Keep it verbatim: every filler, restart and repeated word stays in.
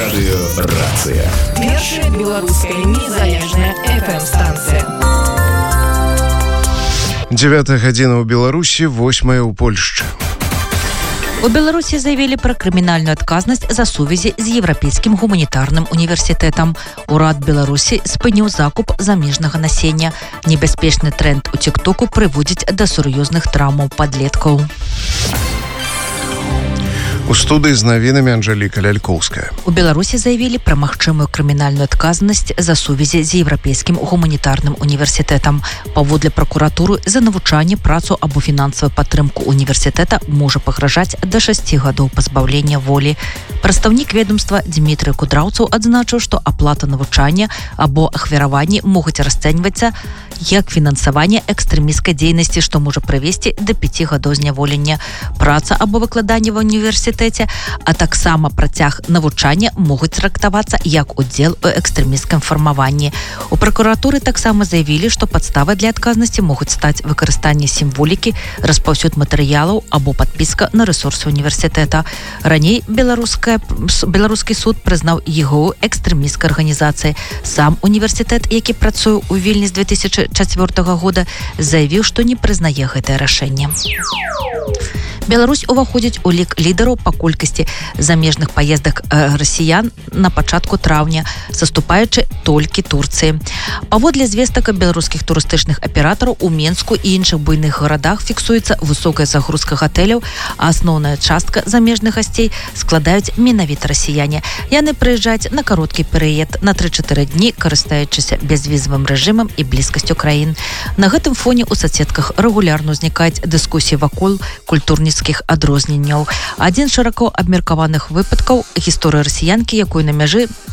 Радыёрацыя. Першая беларуская незалежная эф эм-станцыя. Дзевятая гадзіна ў Беларусі, восьмая ў Польшчы. У Беларусі заявілі пра крымінальную адказнасць за сувязі з Еўрапейскім гуманітарным універсітэтам. Урад Беларусі спыніў закуп замежнага насення. Небяспечны тренд у тик-току прыводзіць да сур'ёзных траўмаў падлеткаў. У студыі з навінамі Анжэліка Лялькоўская. У Беларусі заявілі пра магчымую крымінальную адказнасць за сувязі з Еўрапейскім гуманітарным універсітэтам. Паводле пракуратуры, за навучанне, працу або фінансавую падтрымку універсітэта можа пагражаць да шасці гадоў пазбаўлення волі. Прадстаўнік ведомства Дмітрый Кудраўцаў адзначыў, што аплата навучання або ахвяраванні могуць расцэньвацца як фінансаванне экстрэмісцкай дзейнасці, што можа прывесці да пяці гадоў зняволення. Праца або выкладанне ва універсітэце, а таксама працяг навучання могуць трактавацца як удзел у экстрэмісцкім фармаванні. У пракуратуры таксама заявілі, што падставай для адказнасці могуць стаць выкарыстанне сімволікі, распаўсюд матэрыялаў або падпіска на рэсурсы універсітэта. Раней беларуская беларускі суд прызнаў ЕГУ экстрэмісцкай арганізацыяй. Сам універсітэт, які працуе ў Вільні з две тысячы чацвёртага года, заявіў, што не прызнае гэтае рашэнне. Беларусь уваходзіць у лік лідараў па колькасці замежных паездак расіян на пачатку траўня, саступаючы толькі Турцыі. Паводле звестак беларускіх турыстычных аператараў, у Менску і іншых буйных гарадах фіксуецца высокая загрузка гатэляў, а асноўная частка замежных гасцей складаюць менавіта расіяне. Яны прыязджаюць на кароткі перыяд, на тры-чатыры дні, карыстаючыся бязвізавым рэжымам і блізкасцю краін. На гэтым фоне ў соцсетках рэгулярна ўзнікаюць дыскусіі вакол культурніцкіх адрозненняў. Адзін з шырока абмеркаваных выпадкаў — гісторыя расіянкі, якую на мяжы